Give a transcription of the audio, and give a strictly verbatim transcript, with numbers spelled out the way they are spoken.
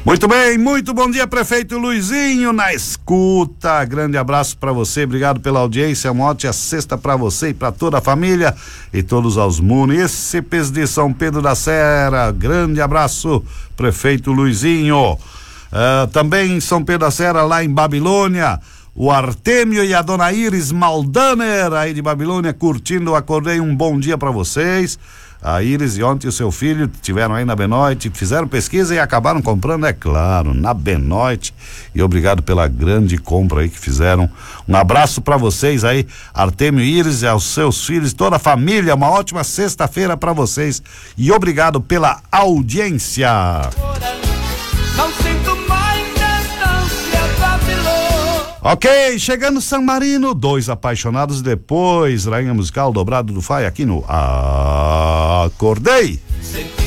Muito bem, muito bom dia, prefeito Luizinho na escuta. Grande abraço para você, obrigado pela audiência. Uma ótima sexta para você e para toda a família e todos os munícipes de São Pedro da Serra. Grande abraço, prefeito Luizinho. Uh, também em São Pedro da Serra, lá em Babilônia, o Artêmio e a dona Iris Maldaner aí de Babilônia curtindo. Acordei, um bom dia para vocês. A Iris e ontem o seu filho tiveram aí na Benoite, fizeram pesquisa e acabaram comprando, é claro, na Benoite. E obrigado pela grande compra aí que fizeram. Um abraço para vocês aí, Artêmio e Iris, e aos seus filhos, toda a família. Uma ótima sexta-feira para vocês e obrigado pela audiência. Não sinto mais distância, Babilônia. Ok, chegando San Marino, dois apaixonados depois, rainha musical dobrado do Fai aqui no Acordei.